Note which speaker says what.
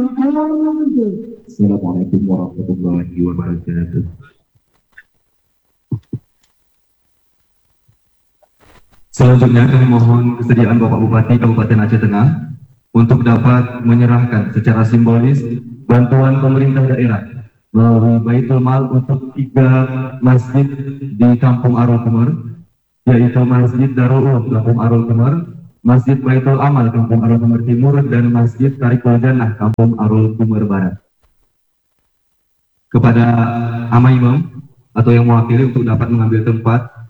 Speaker 1: Assalamualaikum warahmatullahi wabarakatuh. Selanjutnya kami mohon kesediaan Bapak Bupati Kabupaten Aceh Tengah untuk dapat menyerahkan secara simbolis bantuan pemerintah daerah melalui Baitul Mal untuk 3 masjid di Kampung Arul Kumar, yaitu Masjid Darul Ulum Kampung Arul Kumar, Masjid Baitul Amal Kampung Arul Kumar Timur, dan Masjid Tarikul Jannah Kampung Arul Kumar Barat. Kepada Ama Imam atau yang mewakili untuk dapat mengambil tempat,